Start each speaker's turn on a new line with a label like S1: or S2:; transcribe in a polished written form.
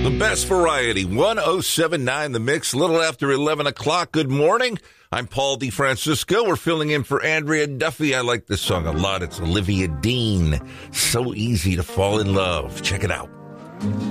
S1: The best variety, 107.9 The Mix, a little after 11 o'clock. Good morning. I'm Paul DeFrancisco. We're filling in for Andrea Duffy. I like this song a lot. It's Olivia Dean. So easy to fall in love. Check it out.